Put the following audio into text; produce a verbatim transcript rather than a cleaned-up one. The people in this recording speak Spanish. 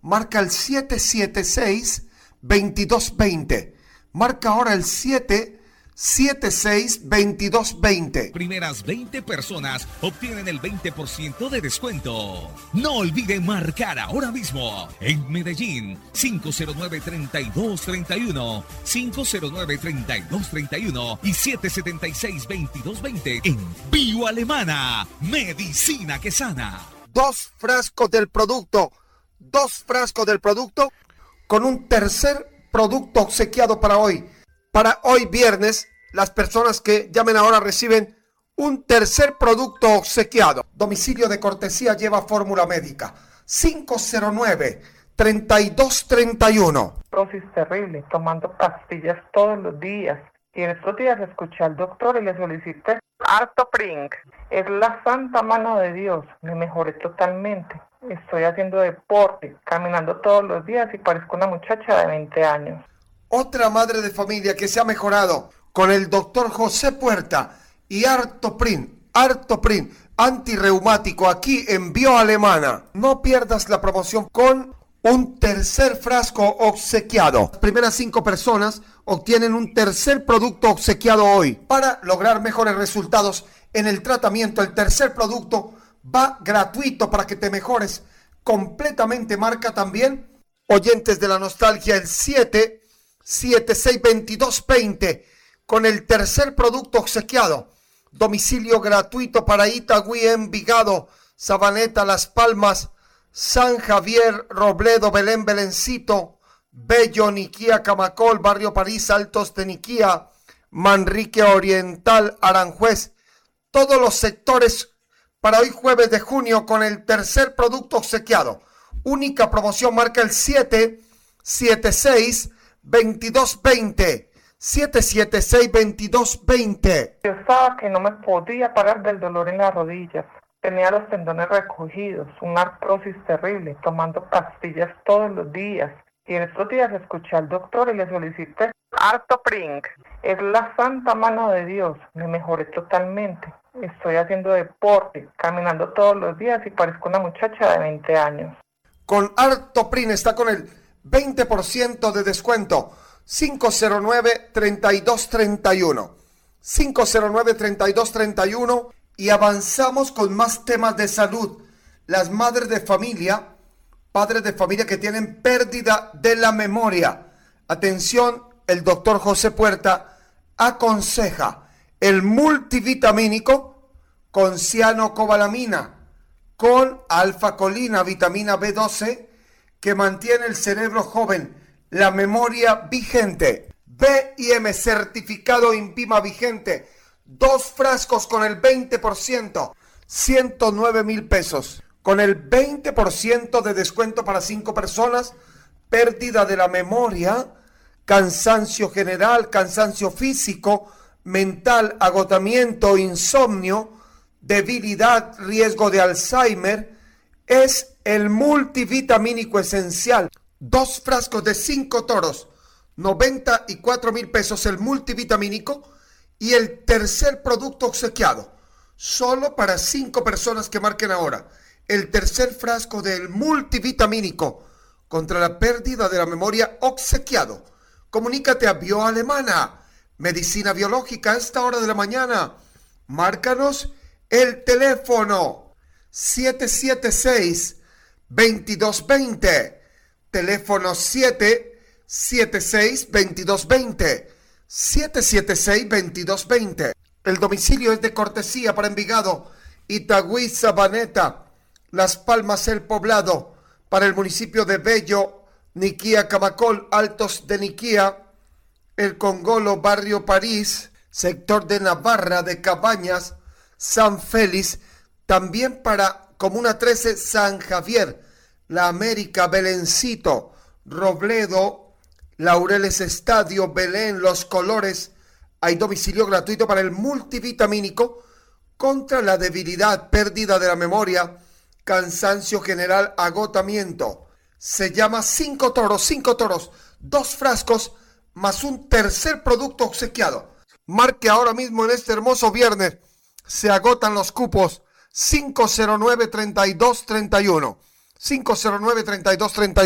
marca el siete siete seis, dos dos dos cero. Marca ahora el siete siete seis, dos dos dos cero. Primeras veinte personas obtienen el veinte por ciento de descuento. No olviden marcar ahora mismo en Medellín cinco cero nueve, tres dos tres uno, cinco cero nueve, tres dos tres uno y siete siete seis, dos dos dos cero en Bio Alemana, medicina que sana. Dos frascos del producto, dos frascos del producto con un tercer producto obsequiado para hoy. Para hoy viernes, las personas que llamen ahora reciben un tercer producto obsequiado. Domicilio de cortesía lleva fórmula médica. cinco cero nueve, tres dos tres uno. Dosis terrible, tomando pastillas todos los días. Y en estos días escuché al doctor y le solicité Artoprin. Es la santa mano de Dios. Me mejoré totalmente. Estoy haciendo deporte, caminando todos los días y parezco una muchacha de veinte años. Otra madre de familia que se ha mejorado con el doctor José Puerta y Artoprin, Artoprin, antirreumático aquí en Bio Alemana. No pierdas la promoción con un tercer frasco obsequiado. Las primeras cinco personas obtienen un tercer producto obsequiado hoy. Para lograr mejores resultados en el tratamiento, el tercer producto va gratuito para que te mejores completamente. Marca también, oyentes de la nostalgia, el siete siete seis, dos dos dos cero con el tercer producto obsequiado. Domicilio gratuito para Itagüí, Envigado, Sabaneta, Las Palmas, San Javier, Robledo, Belén, Belencito, Bello, Niquía, Camacol, Barrio París, Altos de Niquía, Manrique Oriental, Aranjuez. Todos los sectores para hoy jueves de junio con el tercer producto obsequiado. Única promoción, marca el siete siete seis, dos dos dos cero. siete siete seis, dos dos dos cero. Yo estaba que no me podía parar del dolor en las rodillas. Tenía los tendones recogidos, una artrosis terrible, tomando pastillas todos los días. Y en estos días escuché al doctor y le solicité Artoprin. Es la santa mano de Dios. Me mejoré totalmente. Estoy haciendo deporte, caminando todos los días y parezco una muchacha de veinte años. Con Artoprin está con el veinte por ciento de descuento. cinco cero nueve, tres dos tres uno. cinco cero nueve, tres dos tres uno. Y avanzamos con más temas de salud. Las madres de familia, padres de familia que tienen pérdida de la memoria. Atención, el doctor José Puerta aconseja el multivitamínico con cianocobalamina, con alfa-colina, vitamina B doce, que mantiene el cerebro joven, la memoria vigente. B I M certificado INVIMA vigente. Dos frascos con el veinte por ciento, ciento nueve mil pesos. Con el veinte por ciento de descuento para cinco personas, pérdida de la memoria, cansancio general, cansancio físico, mental, agotamiento, insomnio, debilidad, riesgo de Alzheimer, es el multivitamínico esencial. Dos frascos de cinco toros, noventa y cuatro mil pesos el multivitamínico. Y el tercer producto obsequiado, solo para cinco personas que marquen ahora, el tercer frasco del multivitamínico contra la pérdida de la memoria obsequiado. Comunícate a Bio Alemana, medicina biológica a esta hora de la mañana. Márcanos el teléfono siete siete seis, dos dos dos cero, teléfono siete siete seis, dos dos dos cero. siete siete seis, dos dos dos cero. El domicilio es de cortesía para Envigado, Itagüí, Sabaneta, Las Palmas, El Poblado, para el municipio de Bello, Niquía, Camacol, Altos de Niquía, El Congolo, Barrio París, sector de Navarra, de Cabañas, San Félix, también para Comuna trece, San Javier, La América, Belencito, Robledo, Laureles Estadio, Belén, Los Colores. Hay domicilio gratuito para el multivitamínico contra la debilidad, pérdida de la memoria, cansancio general, agotamiento. Se llama Cinco Toros, Cinco Toros, dos frascos más un tercer producto obsequiado. Marque ahora mismo en este hermoso viernes. Se agotan los cupos. cinco cero nueve, tres dos tres uno. cinco cero nueve, tres dos tres uno.